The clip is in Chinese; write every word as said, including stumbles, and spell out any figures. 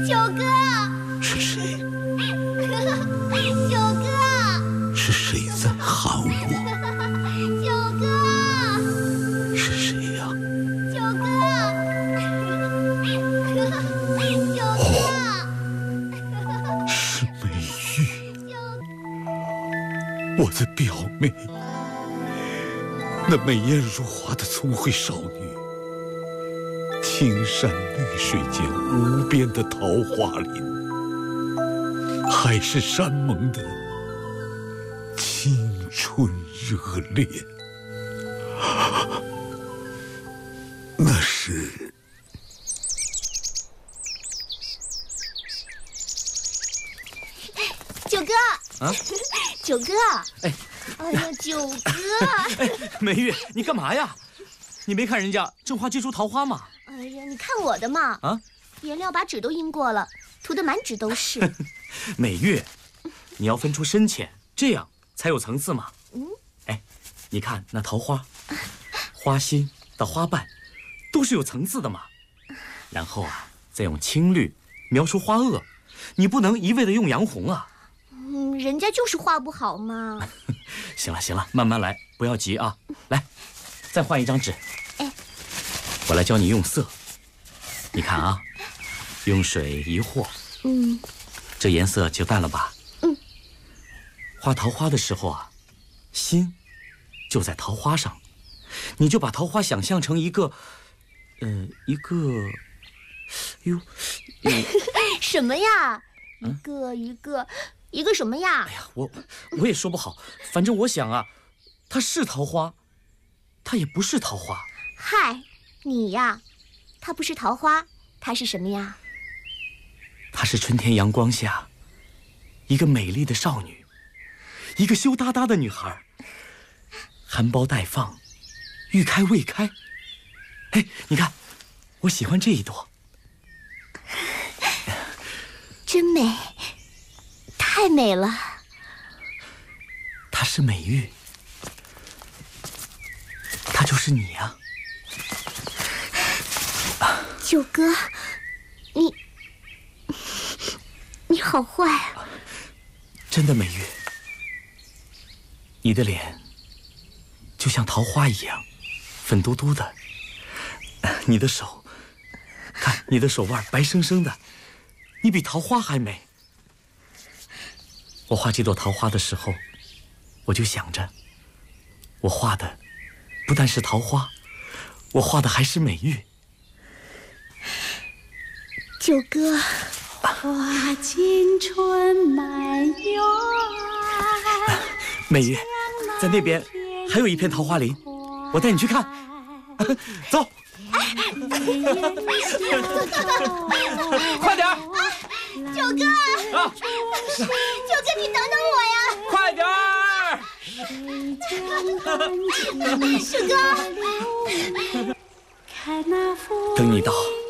九哥， 是谁？ 九哥， 是谁在喊我？ 九哥， 是谁呀？ 九哥，九哥， 是美玉，我的表妹，那美艳如花的聪慧少女。青山绿水间无边的桃花林，海誓山盟的青春热恋，那是九哥啊， 九哥， 哎， 哎呀，九哥， 哎，美玉，你干嘛呀？你没看人家正花接出桃花吗？ 哎呀，你看我的嘛， 啊， 颜料把纸都印过了，涂得满纸都是。 美玉，你要分出深浅，这样才有层次嘛。 嗯， 哎，你看那桃花，花心到花瓣，都是有层次的嘛。然后啊，再用青绿描出花萼，你不能一味的用洋红啊。 嗯，人家就是画不好嘛。 行了行了，慢慢来，不要急啊。来，再换一张纸。 哎， 我来教你用色。你看啊，用水一和， 嗯， 这颜色就淡了吧？ 嗯。 画桃花的时候啊，心就在桃花上，你就把桃花想象成一个，呃，一个，哟， 什么呀？ 嗯、 一个一个一个什么呀？ 哎呀，我我也说不好，反正我想啊，它是桃花，它也不是桃花。 嗨，你呀，它不是桃花，它是什么呀？ 她是春天阳光下一个美丽的少女，一个羞答答的女孩，含苞待放，欲开未开。哎，你看，我喜欢这一朵， 真美，太美了。 她是美玉，她就是你呀、 啊。九哥，你你好坏啊！ 真的，美玉，你的脸就像桃花一样，粉嘟嘟的。你的手，看你的手腕白生生的，你比桃花还美。我画这朵桃花的时候，我就想着，我画的不但是桃花，我画的还是美玉。 九哥， 花尽春满园， 美玉，在那边还有一片桃花林，我带你去看。走，快点儿！ 九哥，啊，九哥，你等等我呀！ 快点儿！ 九哥， 等你到。